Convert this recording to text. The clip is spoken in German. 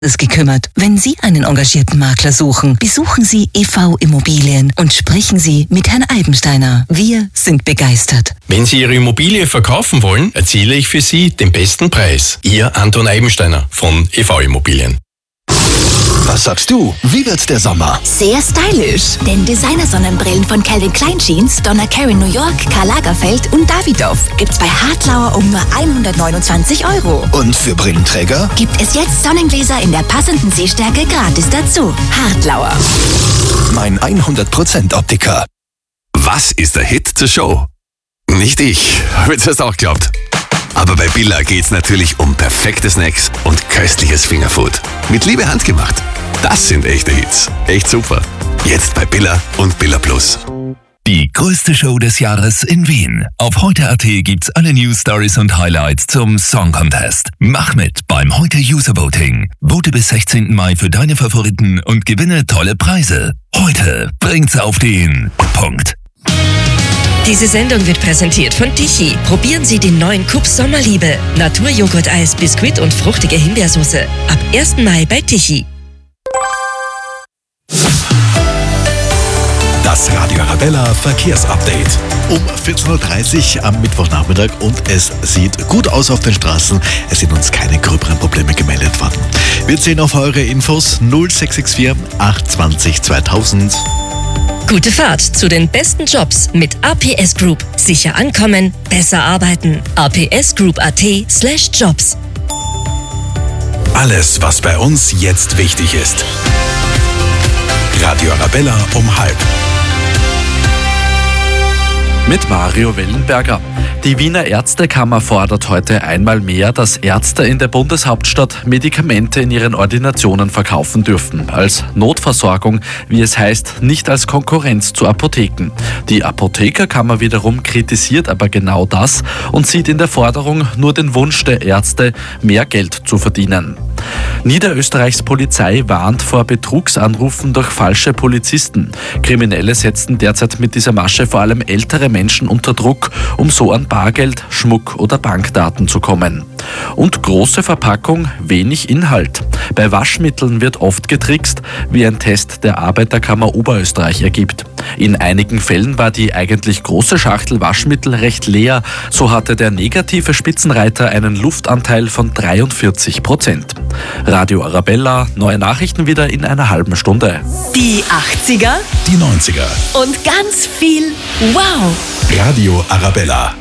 ist gekümmert. Wenn Sie einen engagierten Makler suchen, besuchen Sie EV Immobilien und sprechen Sie mit Herrn Eibensteiner. Wir sind begeistert. Wenn Sie Ihre Immobilie verkaufen wollen, erziele ich für Sie den besten Preis. Ihr Anton Eibensteiner von EV Immobilien. Was sagst du? Wie wird der Sommer? Sehr stylisch, denn Designer-Sonnenbrillen von Calvin Klein Jeans, Donna Karan New York, Karl Lagerfeld und Davidoff gibt's bei Hartlauer um nur 129 €. Und für Brillenträger? Gibt es jetzt Sonnengläser in der passenden Sehstärke gratis dazu. Hartlauer. Mein 100% Optiker. Was ist der Hit zur Show? Nicht ich, habe ich das auch geglaubt. Aber bei Billa geht's natürlich um perfekte Snacks und köstliches Fingerfood. Mit Liebe handgemacht. Das sind echte Hits. Echt super. Jetzt bei Billa und Billa Plus. Die größte Show des Jahres in Wien. Auf heute.at gibt's alle News, Stories und Highlights zum Song Contest. Mach mit beim Heute User Voting. Vote bis 16. Mai für deine Favoriten und gewinne tolle Preise. Heute bringt's auf den Punkt. Diese Sendung wird präsentiert von Tichy. Probieren Sie den neuen Kups Sommerliebe. Naturjoghurt-Eis, Biskuit und fruchtige Himbeersoße. Ab 1. Mai bei Tichy. Das Radio Arabella Verkehrsupdate. Um 14.30 Uhr am Mittwochnachmittag und es sieht gut aus auf den Straßen. Es sind uns keine gröberen Probleme gemeldet worden. Wir zählen auf eure Infos 0664 820 2000. Gute Fahrt zu den besten Jobs mit APS Group. Sicher ankommen, besser arbeiten. apsgroup.at/jobs. Alles, was bei uns jetzt wichtig ist. Radio Arabella um 12:30. Mit Mario Wellenberger. Die Wiener Ärztekammer fordert heute einmal mehr, dass Ärzte in der Bundeshauptstadt Medikamente in ihren Ordinationen verkaufen dürfen. Als Notversorgung, wie es heißt, nicht als Konkurrenz zu Apotheken. Die Apothekerkammer wiederum kritisiert aber genau das und sieht in der Forderung nur den Wunsch der Ärzte, mehr Geld zu verdienen. Niederösterreichs Polizei warnt vor Betrugsanrufen durch falsche Polizisten. Kriminelle setzen derzeit mit dieser Masche vor allem ältere Menschen unter Druck, um so an Bargeld, Schmuck oder Bankdaten zu kommen. Und große Verpackung, wenig Inhalt. Bei Waschmitteln wird oft getrickst, wie ein Test der Arbeiterkammer Oberösterreich ergibt. In einigen Fällen war die eigentlich große Schachtel Waschmittel recht leer, so hatte der negative Spitzenreiter einen Luftanteil von 43%. Radio Arabella, neue Nachrichten wieder in einer halben Stunde. Die 80er Die 90er. und ganz viel Wow. Radio Arabella.